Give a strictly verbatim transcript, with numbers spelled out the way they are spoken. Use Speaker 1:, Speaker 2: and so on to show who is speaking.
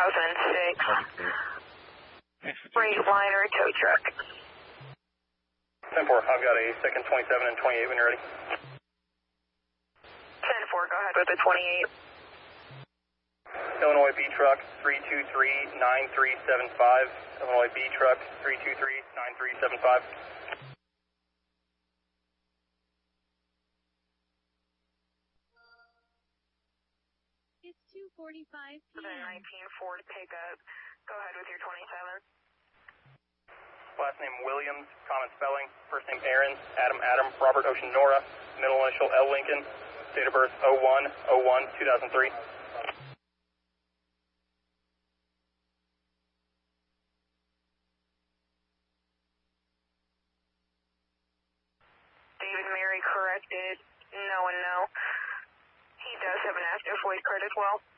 Speaker 1: thousand six. Freightliner tow truck.
Speaker 2: ten four, I've got a second twenty-seven and twenty-eight when you're ready.
Speaker 1: ten four, go ahead with the twenty-eight.
Speaker 2: Illinois B truck three two three nine three seven five. Illinois B truck three two three nine three seven five.
Speaker 3: It's two forty-five p m
Speaker 1: nineteen Ford pickup. Go ahead with your twenty-seven.
Speaker 2: Last name Williams, common spelling. First name Aaron, Adam Adam, Robert Ocean Nora. Middle initial L Lincoln. Date of birth oh one oh one two thousand three.
Speaker 1: David Mary corrected. No and no. He does have an active void card as well.